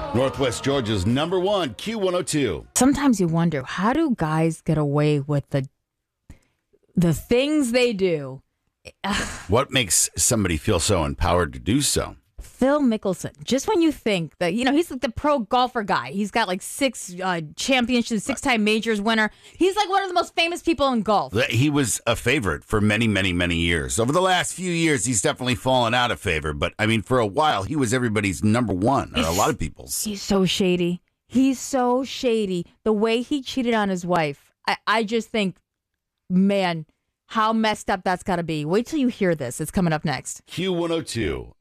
Northwest Georgia's number one, Q102. Sometimes you wonder, how do guys get away with the things they do? What makes somebody feel so empowered to do so? Phil Mickelson, just when you think that, he's like the pro golfer guy. He's got like 6 championships, 6-time majors winner. He's like one of the most famous people in golf. He was a favorite for many, many, many years. Over the last few years, he's definitely fallen out of favor. But, for a while, he was everybody's number one, or a lot of people's. He's so shady. He's so shady. The way he cheated on his wife, I just think, man, how messed up that's got to be. Wait till you hear this. It's coming up next. Q102.